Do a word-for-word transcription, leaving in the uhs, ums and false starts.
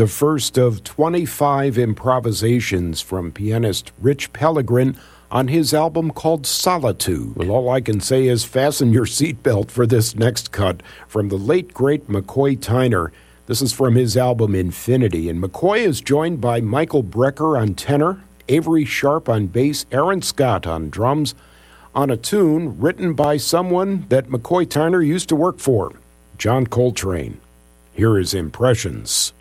the first of twenty-five improvisations from pianist Rich Pellegrin on his album called Solitude. Well, all I can say is fasten your seatbelt for this next cut from the late, great McCoy Tyner. This is from his album Infinity, and McCoy is joined by Michael Brecker on tenor, Avery Sharp on bass, Aaron Scott on drums, on a tune written by someone that McCoy Tyner used to work for, John Coltrane. Here is Impressions.